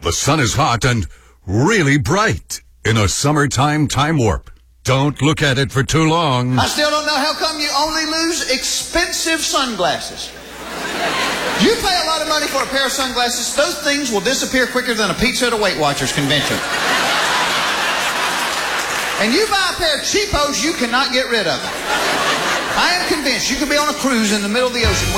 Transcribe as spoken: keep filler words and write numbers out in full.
The sun is hot and really bright in a summertime time warp. Don't look at it for too long. I still don't know how come you only lose expensive sunglasses. You pay a lot of money for a pair of sunglasses, those things will disappear quicker than a pizza at a Weight Watchers convention. And you buy a pair of cheapos you cannot get rid of. I am convinced you could be on a cruise in the middle of the ocean